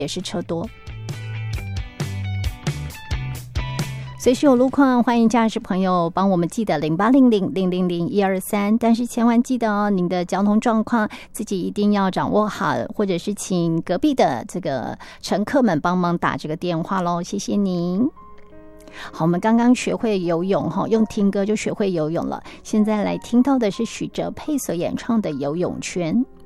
也是车多。随时有路况，欢迎驾驶朋友帮我们记得0800000123，但是千万记得哦，您的交通状况自己一定要掌握好，或者是请隔壁的这个乘客们帮忙打这个电话咯，谢谢您。好，我们刚刚学会游泳，用听歌就学会游泳了，现在来听到的是许哲佩所演唱的《游泳圈》。